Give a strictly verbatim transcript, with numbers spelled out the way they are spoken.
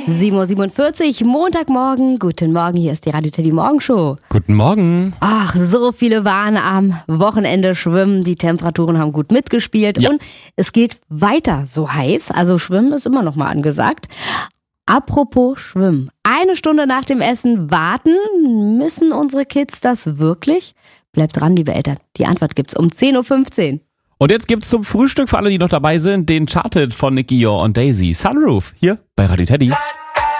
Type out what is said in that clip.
sieben Uhr siebenundvierzig, Montagmorgen. Guten Morgen, hier ist die Radio Teddy Morgenshow. Guten Morgen. Ach, so viele waren am Wochenende schwimmen. Die Temperaturen haben gut mitgespielt. Ja. Und es geht weiter so heiß. Also Schwimmen ist immer noch mal angesagt. Apropos Schwimmen. Eine Stunde nach dem Essen warten. Müssen unsere Kids das wirklich? Bleibt dran, liebe Eltern. Die Antwort gibt's um zehn Uhr fünfzehn. Und jetzt gibt's zum Frühstück für alle, die noch dabei sind, den Charted von Nicky Yor und Daisy. Sunroof, hier bei Radio Teddy.